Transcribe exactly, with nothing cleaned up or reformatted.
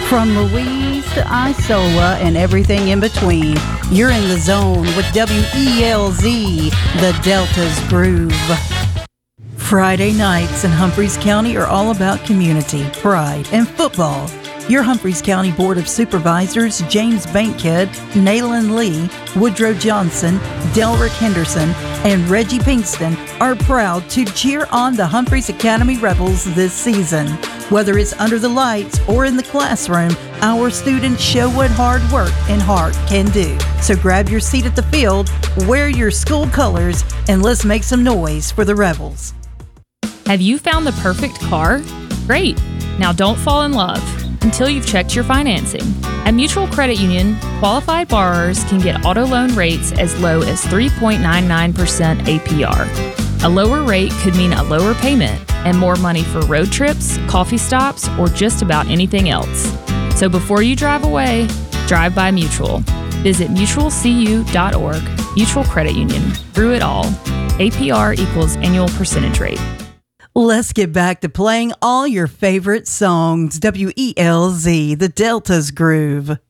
From Louise to Isola and everything in between, you're in the zone with W E L Z, the Delta's Groove. Friday nights in Humphreys County are all about community, pride, and football. Your Humphreys County Board of Supervisors, James Bankhead, Nayland Lee, Woodrow Johnson, Delrick Henderson, and Reggie Pinkston are proud to cheer on the Humphreys Academy Rebels this season. Whether it's under the lights or in the classroom, our students show what hard work and heart can do. So grab your seat at the field, wear your school colors, and let's make some noise for the Rebels. Have you found the perfect car? Great! Now don't fall in love until you've checked your financing. At Mutual Credit Union, qualified borrowers can get auto loan rates as low as three point nine nine percent A P R. A lower rate could mean a lower payment and more money for road trips, coffee stops, or just about anything else. So before you drive away, drive by Mutual. Visit mutual c u dot org. Mutual Credit Union. Through it all. A P R equals annual percentage rate. Let's get back to playing all your favorite songs. W E L Z, the Delta's Groove.